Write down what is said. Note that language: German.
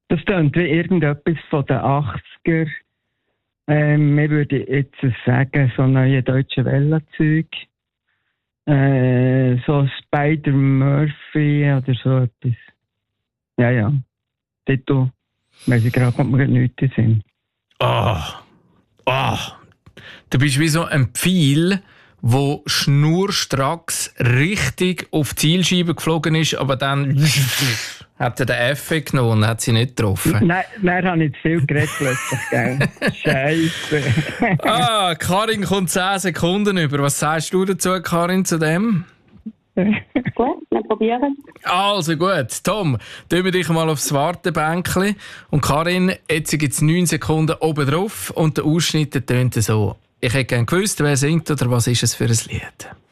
Das klingt wie irgendetwas von den 80er. Wir würden jetzt sagen, so neue deutsche Welle-Zeug. So Spider-Murphy oder so etwas. Ja. Titel, weiss ich gerade, kommt mir nichts in den Sinn. Du bist wie so ein Pfeil, der schnurstracks richtig auf die Zielscheibe geflogen ist, aber dann hat er den Effekt genommen und hat sie nicht getroffen. Nein, habe ich zu viel geredet plötzlich, gell? Scheisse. Karin kommt 10 Sekunden über. Was sagst du dazu, Karin, zu dem? Gut, wir probieren. Also gut, Tom, tun wir dich mal aufs Wartebänkchen. Und Karin, jetzt gibt es 9 Sekunden oben drauf und der Ausschnitt tönt so. Ich hätte gerne gewusst, wer singt oder was ist es für ein Lied.